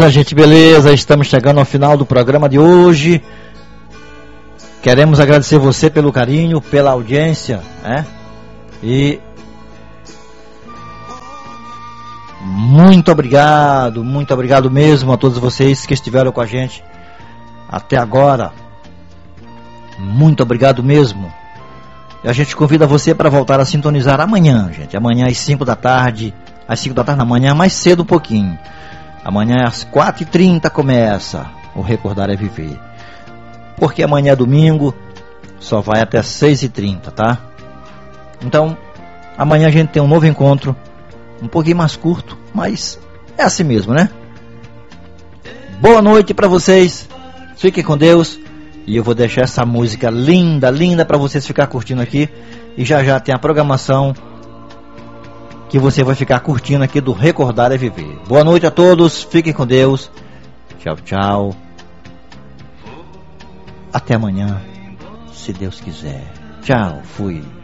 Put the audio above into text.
Beleza, gente, beleza. Estamos chegando ao final do programa de hoje. Queremos agradecer você pelo carinho, pela audiência, né? E muito obrigado mesmo a todos vocês que estiveram com a gente até agora. Muito obrigado mesmo. E a gente convida você para voltar a sintonizar amanhã, gente. Amanhã às 5 da tarde. Às 5 da tarde, amanhã mais cedo um pouquinho. Amanhã às 4h30 começa o Recordar é Viver. Porque amanhã é domingo, só vai até 6h30, tá? Então, amanhã a gente tem um novo encontro, um pouquinho mais curto, mas é assim mesmo, né? Boa noite para vocês, fiquem com Deus. E eu vou deixar essa música linda, linda para vocês ficar curtindo aqui. E já já tem a programação que você vai ficar curtindo aqui do Recordar é Viver. Boa noite a todos, fiquem com Deus. Tchau, tchau. Até amanhã, se Deus quiser. Tchau, fui.